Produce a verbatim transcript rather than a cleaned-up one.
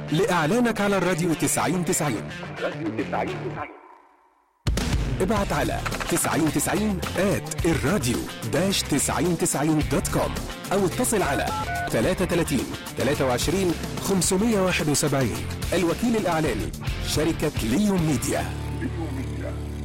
لإعلانك على الراديو تسعين تسعين ابعت على تسعين تسعين آت الراديو داش تسعين تسعين دوت كوم أو اتصل على ثلاثة ثلاثين ثلاثة وعشرين خمسمية وواحد وسبعين. الوكيل الإعلاني شركة ليون ميديا.